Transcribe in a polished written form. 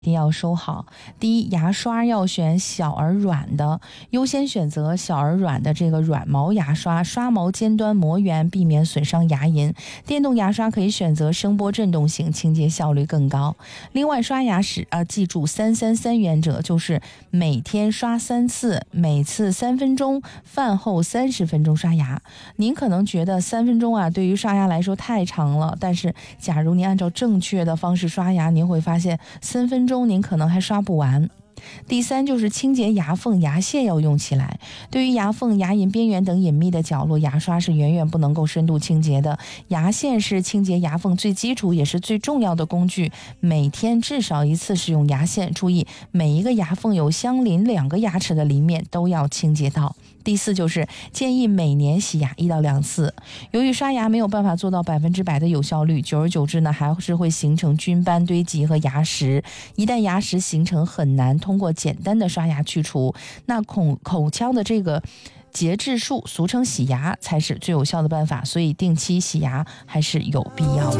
一定要收好。第一，牙刷要选小而软的，优先选择小而软的这个软毛牙刷，刷毛尖端磨圆，避免损伤牙龈。电动牙刷可以选择声波振动型，清洁效率更高。另外，刷牙时记住333原则，就是每天刷3次，每次3分钟，饭后30分钟刷牙。您可能觉得3分钟对于刷牙来说太长了，但是假如您按照正确的方式刷牙，您会发现3分钟您可能还刷不完。第三，就是清洁牙缝、牙线要用起来。对于牙缝、牙龈边缘等隐秘的角落，牙刷是远远不能够深度清洁的。牙线是清洁牙缝最基础也是最重要的工具，每天至少1次使用牙线。注意，每一个牙缝有相邻2个牙齿的邻面都要清洁到。第四，就是建议每年洗牙1到2次。由于刷牙没有办法做到100%的有效率，久而久之呢，还是会形成菌斑堆积和牙石。一旦牙石形成，很难通过简单的刷牙去除。那口腔的这个节制术，俗称洗牙，才是最有效的办法。所以定期洗牙还是有必要的。